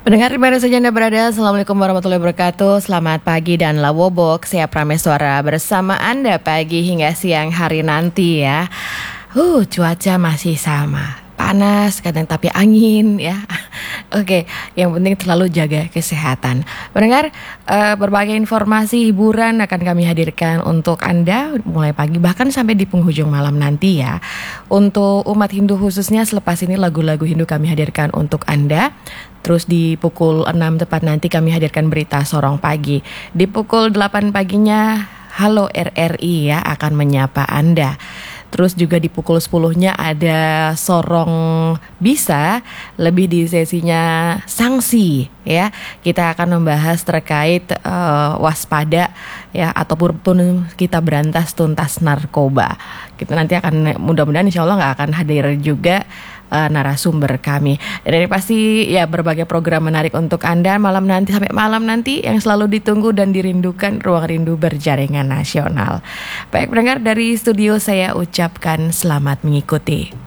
Pendengar di mana saja Anda berada, Assalamualaikum warahmatullahi wabarakatuh. Selamat pagi dan lawobok. Saya Prameswara bersama Anda pagi hingga siang hari nanti ya. Cuaca masih sama, panas kadang tapi angin ya. Oke, yang penting selalu jaga kesehatan. Pendengar, berbagai informasi hiburan akan kami hadirkan untuk Anda mulai pagi bahkan sampai di penghujung malam nanti ya. Untuk umat Hindu khususnya selepas ini lagu-lagu Hindu kami hadirkan untuk Anda. Terus di pukul 6 tepat nanti kami hadirkan berita Sorong Pagi. Di pukul 8 paginya Halo RRI ya akan menyapa Anda. Terus juga di pukul 10-nya ada Sorong Bisa, lebih di sesinya sanksi ya. Kita akan membahas terkait waspada ya ataupun kita berantas tuntas narkoba. Kita nanti akan mudah-mudahan insya Allah nggak akan hadir juga narasumber kami. Dan ini pasti ya berbagai program menarik untuk Anda malam nanti sampai malam nanti yang selalu ditunggu dan dirindukan Ruang Rindu Berjaringan Nasional. Baik pendengar, dari studio saya ucapkan selamat mengikuti.